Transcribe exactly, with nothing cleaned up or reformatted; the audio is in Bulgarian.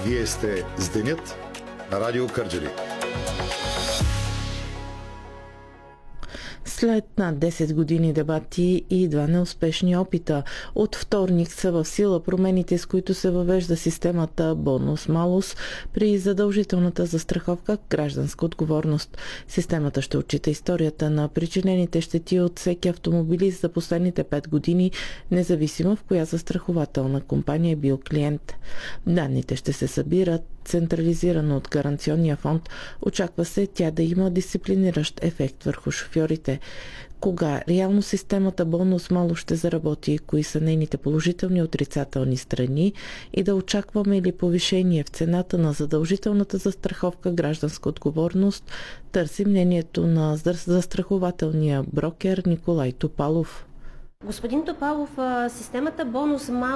Вие сте с Денят на Радио Кърджали. След над десет години дебати и два неуспешни опита, от вторник са в сила промените, с които се въвежда системата бонус-малус при задължителната застраховка гражданска отговорност. Системата ще отчита историята на причинените щети от всеки автомобилист за последните пет години, независимо в коя застрахователна компания е бил клиент. Данните ще се събират централизирано от гаранционния фонд. Очаква се тя да има дисциплиниращ ефект върху шофьорите. Кога реално системата бонус-малус ще заработи, кои са нейните положителни и отрицателни страни и да очакваме ли повишение в цената на задължителната застраховка гражданска отговорност, търси мнението на застрахователния брокер Николай Топалов. Господин Топалов, системата бонус-малус